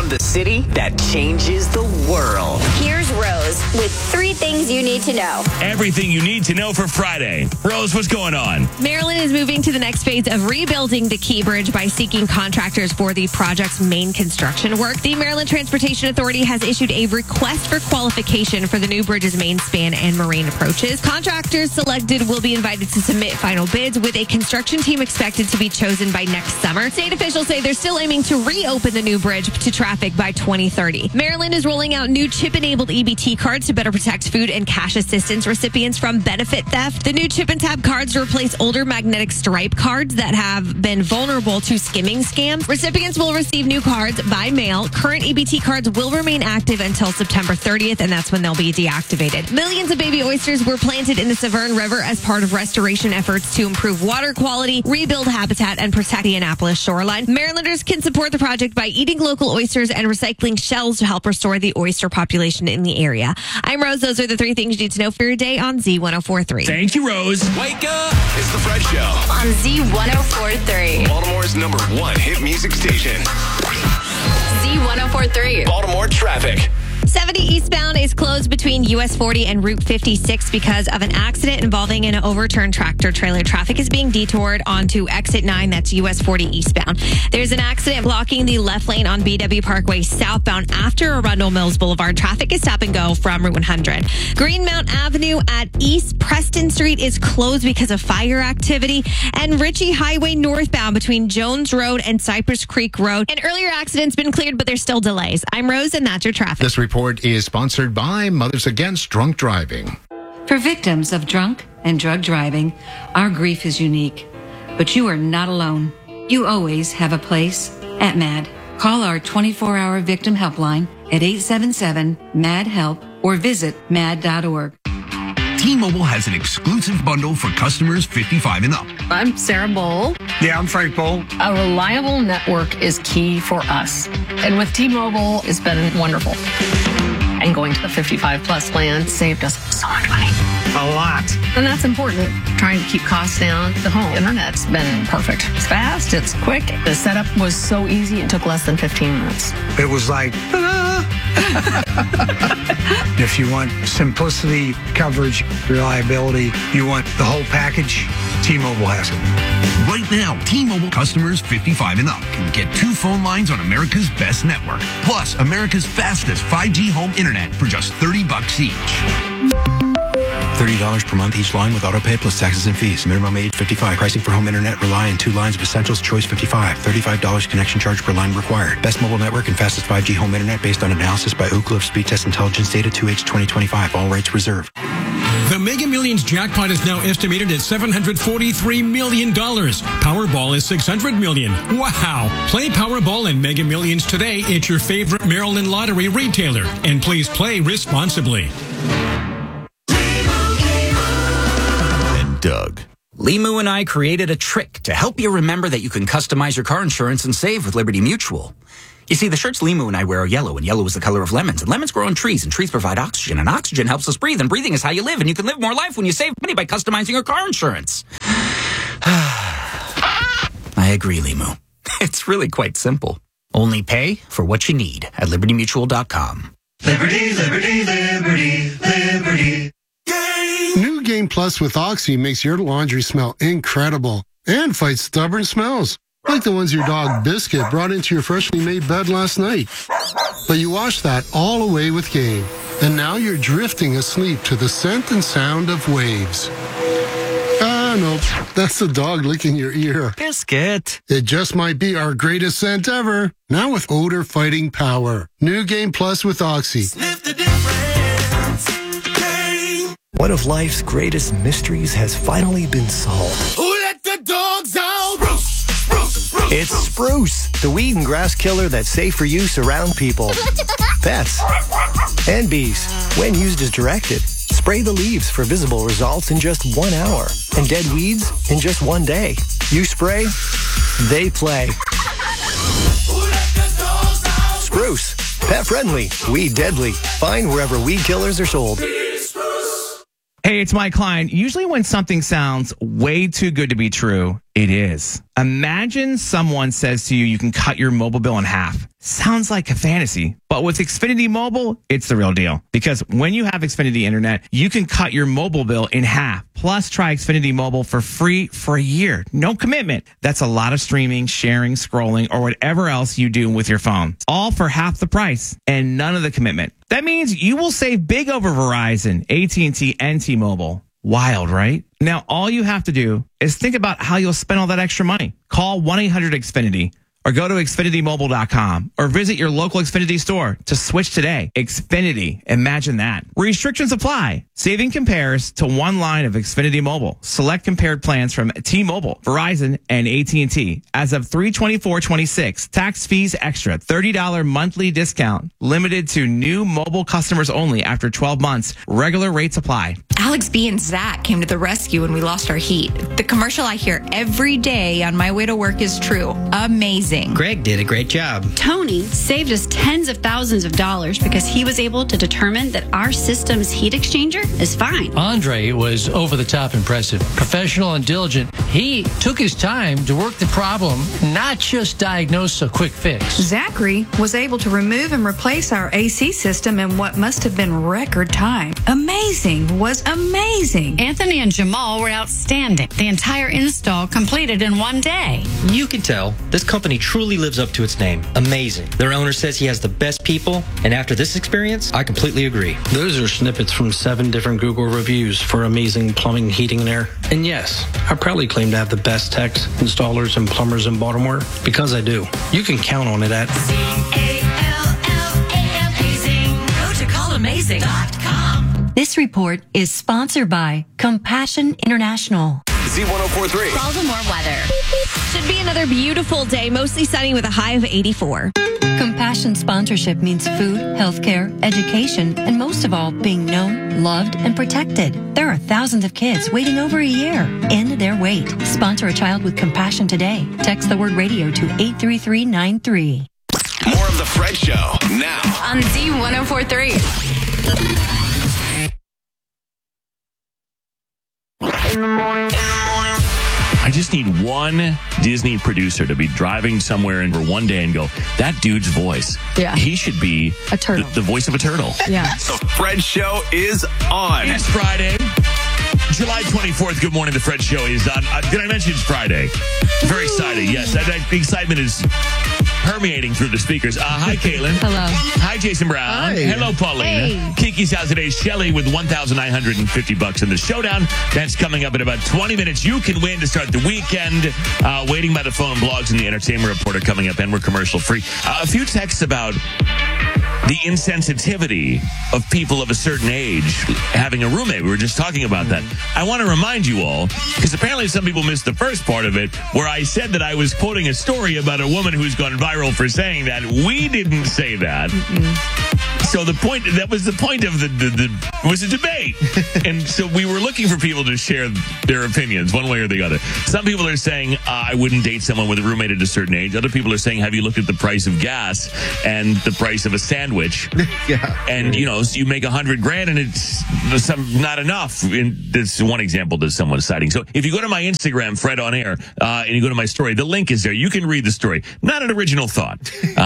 from the city that changes the world. Here's Rose with 3 things you need to know. Everything you need to know for Friday. Rose, what's going on? Maryland is moving to the next phase of rebuilding the Key Bridge by seeking contractors for the project's main construction work. The Maryland Transportation Authority has issued a request for qualification for the new bridge's main span and marine approaches. Contractors selected will be invited to submit final bids, with a construction team expected to be chosen by next summer. State officials say they're still aiming to reopen the new bridge to traffic by 2030. Maryland is rolling out new chip-enabled EBT cards to better protect food and cash assistance recipients from benefit theft. The new chip and tab cards replace older magnetic stripe cards that have been vulnerable to skimming scams. Recipients will receive new cards by mail. Current EBT cards will remain active until September 30th, and that's when they'll be deactivated. Millions of baby oysters were planted in the Severn River as part of restoration efforts to improve water quality, rebuild habitat, and protect the Annapolis shoreline. Marylanders can support the project by eating local oysters and recycling shells to help restore the oyster population in the area. I'm Rose. Those are the 3 things you need to know for your day on Z104.3. Thank you, Rose. Wake up! It's the Fred Show On Z104.3. Baltimore's #1 hit music station. Z104.3. Baltimore traffic. 70 eastbound is closed between US 40 and Route 56 because of an accident involving an overturned tractor trailer. Traffic is being detoured onto exit 9, that's US 40 eastbound. There's an accident blocking the left lane on BW Parkway southbound after Arundel Mills Boulevard. Traffic is stop and go from Route 100. Greenmount Avenue at East Preston Street is closed because of fire activity. And Ritchie Highway northbound between Jones Road and Cypress Creek Road. An earlier accident's been cleared, but there's still delays. I'm Rose, and that's your traffic. This report is sponsored by Mothers Against Drunk Driving. For victims of drunk and drug driving, our grief is unique. But you are not alone. You always have a place at MAD. Call our 24-hour victim helpline at 877-MAD-HELP or visit mad.org. T-Mobile has an exclusive bundle for customers 55 and up. I'm Sarah Bowl. Yeah, I'm Frank Bowl. A reliable network is key for us. And with T-Mobile, it's been wonderful. And going to the 55 plus plan saved us so much money. A lot. And that's important. Trying to keep costs down. The home internet's been perfect. It's fast, it's quick. The setup was so easy, it took less than 15 minutes. It was like, if you want simplicity, coverage, reliability, you want the whole package, T-Mobile has it. Right now, T-Mobile customers 55 and up can get 2 phone lines on America's best network, plus America's fastest 5G home internet for just $30 each. $30 per month each line with autopay plus taxes and fees. Minimum age 55. Pricing for home internet rely on 2 lines of Essentials Choice 55. $35 connection charge per line required. Best mobile network and fastest 5G home internet based on analysis by Oak Cliff Speed Test Intelligence Data 2H 2025. All rights reserved. The Mega Millions jackpot is now estimated at $743 million. Powerball is $600 million. Wow! Play Powerball and Mega Millions today at your favorite Maryland lottery retailer. And please play responsibly. Doug. Limu and I created a trick to help you remember that you can customize your car insurance and save with Liberty Mutual. You see, the shirts Limu and I wear are yellow, and yellow is the color of lemons. And lemons grow on trees, and trees provide oxygen. And oxygen helps us breathe, and breathing is how you live. And you can live more life when you save money by customizing your car insurance. I agree, Limu. It's really quite simple. Only pay for what you need at libertymutual.com. Liberty, liberty, liberty, liberty. New Game Plus with Oxy makes your laundry smell incredible and fights stubborn smells, like the ones your dog Biscuit brought into your freshly made bed last night. But you washed that all away with Game, and now you're drifting asleep to the scent and sound of waves. Nope, that's the dog licking your ear. Biscuit. It just might be our greatest scent ever, now with odor-fighting power. New Game Plus with Oxy. Sniff the difference. Game. One of life's greatest mysteries has finally been solved. Who let the dogs out? Spruce, spruce, spruce. It's Spruce, the weed and grass killer that's safe for use around people, pets, and bees. When used as directed, spray the leaves for visible results in just 1 hour, and dead weeds in just 1 day. You spray, they play. Spruce, pet friendly, weed deadly. Find wherever weed killers are sold. Hey, it's Mike Klein. Usually when something sounds way too good to be true, It is. Imagine someone says to you, you can cut your mobile bill in half. Sounds like a fantasy, but with Xfinity Mobile, it's the real deal. Because when you have Xfinity Internet, you can cut your mobile bill in half. Plus, try Xfinity Mobile for free for a year. No commitment. That's a lot of streaming, sharing, scrolling, or whatever else you do with your phone. All for half the price and none of the commitment. That means you will save big over Verizon, AT&T, and T-Mobile. Wild, right? Now, all you have to do is think about how you'll spend all that extra money. Call 1-800-XFINITY or go to XfinityMobile.com or visit your local Xfinity store to switch today. Xfinity. Imagine that. Restrictions apply. Saving compares to one line of Xfinity Mobile. Select compared plans from T-Mobile, Verizon, and AT&T. As of 3/24/26, tax fees extra. $30 monthly discount. Limited to new mobile customers only after 12 months. Regular rates apply. Alex B and Zach came to the rescue when we lost our heat. The commercial I hear every day on my way to work is true. Amazing. Greg did a great job. Tony saved us tens of thousands of dollars because he was able to determine that our system's heat exchanger is fine. Andre was over the top impressive, professional and diligent. He took his time to work the problem, not just diagnose a quick fix. Zachary was able to remove and replace our AC system in what must have been record time. Amazing. Was amazing. Anthony and Jamal were outstanding. The entire install completed in one day. You can tell this company truly lives up to its name. Amazing. Their owner says he has the best people, and after this experience, I completely agree. Those are snippets from 7 different Google reviews for amazing plumbing, heating, and air. And yes, I proudly claim to have the best techs, installers, and plumbers in Baltimore because I do. You can count on it at C-A-L-L-A-M-azing. Go to callamazing.com. This report is sponsored by Compassion International. Z1043. Baltimore weather. Should be another beautiful day, mostly sunny with a high of 84. Compassion sponsorship means food, healthcare, education, and most of all, being known, loved, and protected. There are thousands of kids waiting over a year. End their wait. Sponsor a child with compassion today. Text the word radio to 83393. More of The Fred Show now on Z1043. In the morning. I just need one Disney producer to be driving somewhere for one day and go, that dude's voice. Yeah. He should be a turtle. The voice of a turtle. Yeah. The Fred Show is on. It's Friday, July 24th. Good morning. The Fred Show is on. Did I mention it's Friday? Very excited. Yes. That excitement is permeating through the speakers. Hi, Caitlin. Hello. Hi, Jason Brown. Hi. Hello, Paulina. Hey. Kiki's out today. Shelly with $1,950 in the showdown. That's coming up in about 20 minutes. You can win to start the weekend. Waiting by the phone, blogs, and the Entertainment Reporter coming up, and we're commercial free. A few texts about the insensitivity of people of a certain age having a roommate. We were just talking about that. I want to remind you all, because apparently some people missed the first part of it, where I said that I was quoting a story about a woman who's gone viral for saying that. We didn't say that. So that was the point of it was a debate. And so we were looking for people to share their opinions one way or the other. Some people are saying, I wouldn't date someone with a roommate at a certain age. Other people are saying, have you looked at the price of gas and the price of a sandwich? Yeah. And, so you make $100,000 and it's not enough. And that's one example that someone's citing. So if you go to my Instagram, Fred on Air, and you go to my story, the link is there. You can read the story. Not an original thought.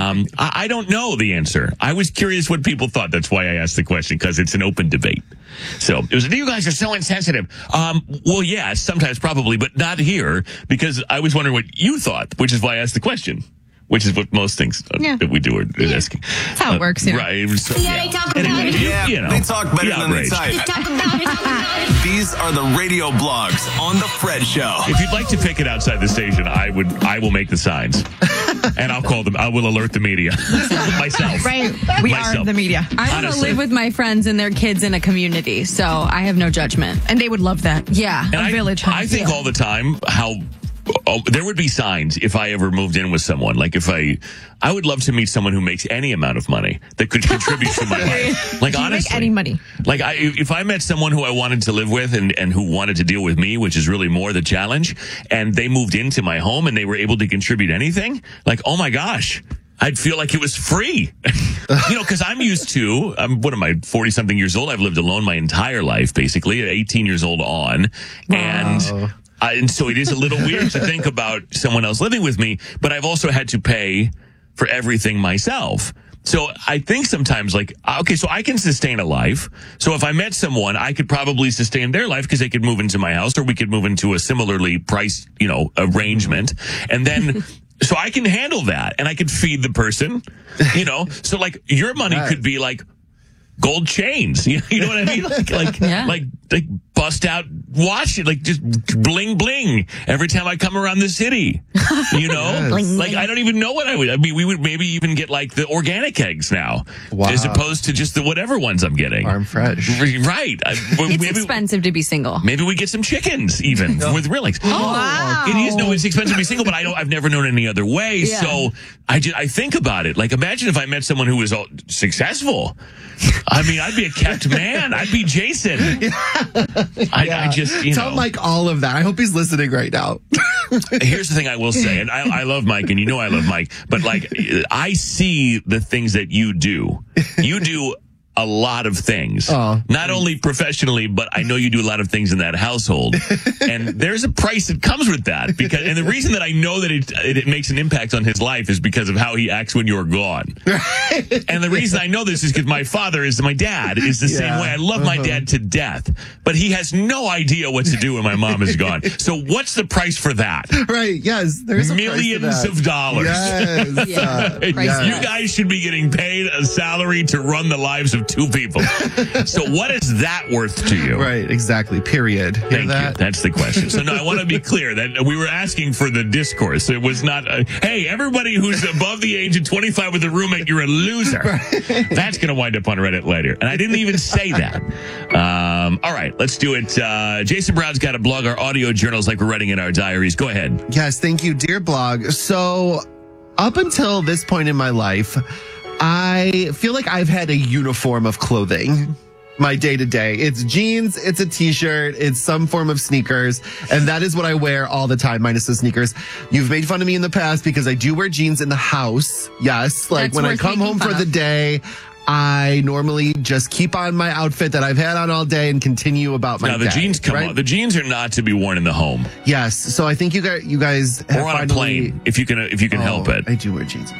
I don't know the answer. I was curious what people thought. That's why I asked the question, because it's an open debate. So it was, you guys are so insensitive. Well, yes, sometimes probably, but not here, because I was wondering what you thought, which is why I asked the question. Which is what most things that we do are asking. That's how it works, right? So, they talk about anyway, it. They talk better than they type. They talk about it. These are the radio blogs on The Fred Show. If you'd like to pick it outside the station, I will make the signs. And I'll call them. I will alert the media. Myself. Right. We are the media. I want to live with my friends and their kids in a community, so I have no judgment. And they would love that. Yeah. And a village home. I think all the time how there would be signs if I ever moved in with someone. Like if I would love to meet someone who makes any amount of money that could contribute to my life. Like, honestly. Make any money. Like if I met someone who I wanted to live with and who wanted to deal with me, which is really more the challenge, and they moved into my home and they were able to contribute anything, like, oh my gosh. I'd feel like it was free, because I'm used to, what am I, 40-something years old? I've lived alone my entire life, basically, 18 years old on. Wow. And And so it is a little weird to think about someone else living with me, but I've also had to pay for everything myself. So I think sometimes so I can sustain a life. So if I met someone, I could probably sustain their life because they could move into my house or we could move into a similarly priced, arrangement. And then, so I can handle that and I could feed the person, so like your money could be like gold chains. You know what I mean? Like bust out watch it, like just bling bling every time I come around the city. Like I don't even know what I would. I mean, we would maybe even get like the organic eggs now, as opposed to just the whatever ones I'm getting. Farm fresh, right? It's expensive to be single. Maybe we get some chickens even with real eggs. Oh, wow. It is. No, it's expensive to be single, but I've never known any other way. Yeah. So I think about it. Like imagine if I met someone who was successful. I mean, I'd be a kept man. I'd be Jason. I just, Tell Mike all of that. I hope he's listening right now. Here's the thing I will say, and I love Mike, and I love Mike, but like, I see the things that you do. You do a lot of things, not only professionally, but I know you do a lot of things in that household. And there's a price that comes with that and the reason that I know that it makes an impact on his life is because of how he acts when you're gone. And the reason I know this is because my dad is the same way. I love my dad to death, but he has no idea what to do when my mom is gone. So what's the price for that? Right. Yes. There's millions of dollars. Yes. You guys should be getting paid a salary to run the lives of two people. So what is that worth to you? Right, exactly. Period. Thank you. That's the question. So no, I want to be clear that we were asking for the discourse. It was not, hey, everybody who's above the age of 25 with a roommate, you're a loser. Right. That's going to wind up on Reddit later. And I didn't even say that. All right, let's do it. Jason Brown's got to blog our audio journals like we're writing in our diaries. Go ahead. Yes, thank you, dear blog. So up until this point in my life, I feel like I've had a uniform of clothing my day to day. It's jeans, it's a t-shirt, it's some form of sneakers, and that is what I wear all the time, minus the sneakers. You've made fun of me in the past because I do wear jeans in the house. Yes, like when I come home for the day, I normally just keep on my outfit that I've had on all day and continue about my day. Now, the jeans come on. The jeans are not to be worn in the home. Yes. So I think you guys have or on a plane, if you can help it. I do wear jeans.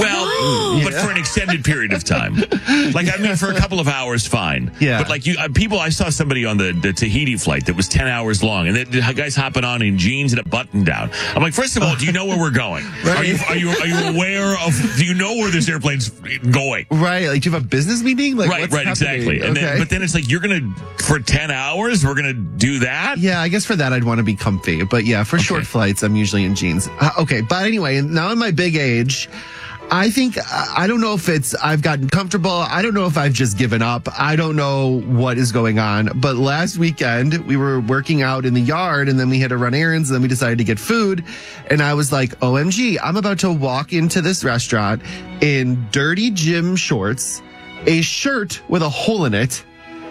Well, but for an extended period of time. Like, I mean, for a couple of hours, fine. Yeah. But like I saw somebody on the Tahiti flight that was 10 hours long, and the guy's hopping on in jeans and a button down. I'm like, first of all, do you know where we're going? Right. Are you aware of, do you know where this airplane's going? Right. Like, do you have a business meeting? Like, right, exactly. And but then it's like, you're going to, for 10 hours, we're going to do that? Yeah, I guess for that, I'd want to be comfy. But yeah, for short flights, I'm usually in jeans. Okay. But anyway, now in my big age, I think, I don't know if I've gotten comfortable. I don't know if I've just given up. I don't know what is going on. But last weekend, we were working out in the yard and then we had to run errands and then we decided to get food. And I was like, OMG, I'm about to walk into this restaurant in dirty gym shorts, a shirt with a hole in it,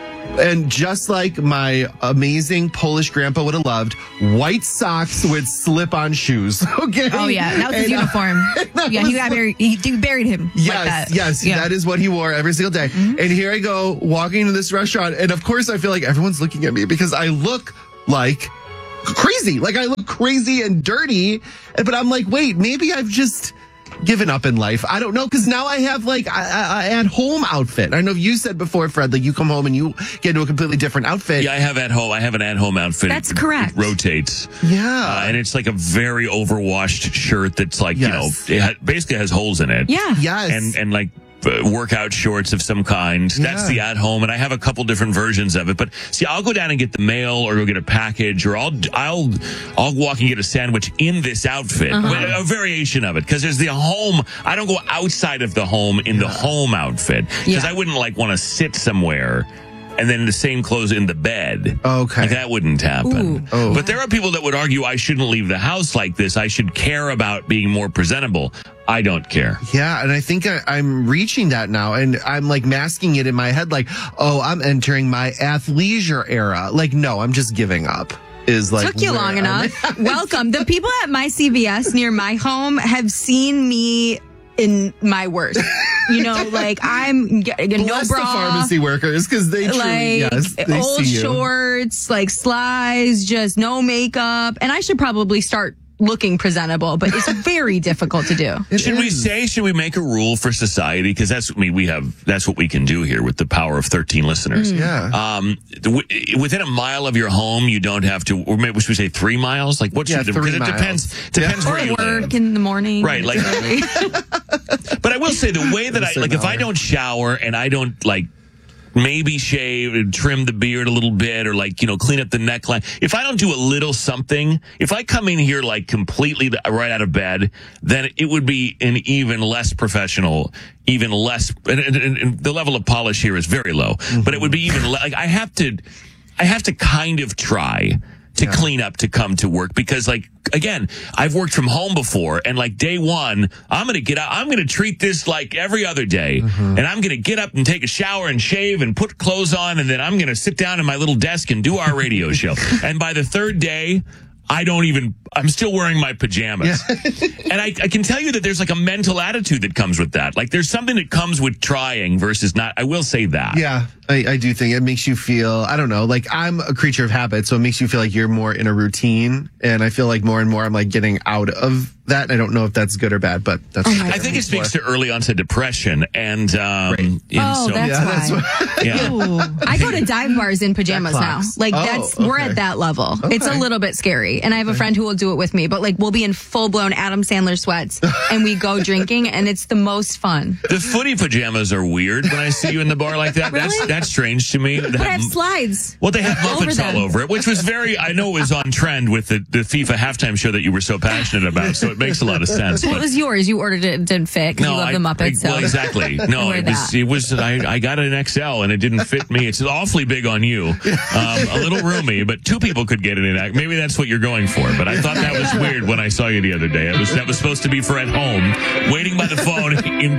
and just like my amazing Polish grandpa would have loved, white socks with slip-on shoes. Okay. Oh yeah, that was his uniform. Yeah, he got buried. He buried him. Yes, like that. Yes, yeah. That is what he wore every single day. Mm-hmm. And here I go walking into this restaurant, and of course I feel like everyone's looking at me because I look like crazy. Like I look crazy and dirty. But I'm like, wait, maybe I've just given up in life. I don't know, because now I have like a at-home outfit. I know you said before, Fred, like you come home and you get into a completely different outfit. Yeah, I have an at-home outfit. That's correct. It rotates. Yeah. And it's like a very overwashed shirt that's like, it basically has holes in it. Yeah. Yes. And like workout shorts of some kind. That's the at-home, and I have a couple different versions of it. But see, I'll go down and get the mail, or go get a package, or I'll walk and get a sandwich in this outfit, a variation of it, because there's the home. I don't go outside of the home in the home outfit because I wouldn't like want to sit somewhere and then the same clothes in the bed. Okay. Like, that wouldn't happen. Oh. But there are people that would argue I shouldn't leave the house like this. I should care about being more presentable. I don't care. Yeah, and I think I'm reaching that now, and I'm like masking it in my head like, oh, I'm entering my athleisure era. Like, no, I'm just giving up. Is like took you long enough. Welcome. The people at my CVS near my home have seen me in my worst. like I'm no Bless bra. the pharmacy workers because they truly, yes, they old see you. shorts, like slides, just no makeup. And I should probably start looking presentable, but it's very difficult to do. Should we make a rule for society? Because that's what we can do here with the power of 13 listeners. Yeah. Within a mile of your home, you don't have to, or maybe should we say 3 miles? Like what should 3 because miles. It depends where you live. Work in the morning. Right. Like, but I will say the way that if I don't shower and I don't maybe shave and trim the beard a little bit or clean up the neckline. If I don't do a little something, if I come in here completely right out of bed, then it would be an even less professional, even less, and the level of polish here is very low, but it would be even I have to kind of try to clean up to come to work because again, I've worked from home before and day one, I'm going to get out. I'm going to treat this like every other day and I'm going to get up and take a shower and shave and put clothes on. And then I'm going to sit down at my little desk and do our radio show. And by the third day, I'm still wearing my pajamas. And I can tell you that there's a mental attitude that comes with that. There's something that comes with trying versus not. I will say that. Yeah, I do think it makes you feel, I don't know, I'm a creature of habit, so it makes you feel like you're more in a routine. And I feel like more and more I'm getting out of that. I don't know if that's good or bad, but that's. I think it speaks to early onset depression and. That's why. I go to dive bars in pajamas now. We're at that level. Okay. It's a little bit scary, and I have a friend who will do it with me. But we'll be in full blown Adam Sandler sweats, and we go drinking, and it's the most fun. The footy pajamas are weird when I see you in the bar like that. Really? That's strange to me. But I have slides. Well, they have Muppets all over it, which was I know it was on trend with the FIFA halftime show that you were so passionate about, so it makes a lot of sense. Well, it was yours. You ordered it, it didn't fit because you love the Muppets. Well, exactly. No, it was I got an XL and it didn't fit me. It's awfully big on you. A little roomy, but 2 people could get it in. Maybe that's what you're going for, but I thought that was weird when I saw you the other day. That was supposed to be for at home, waiting by the phone in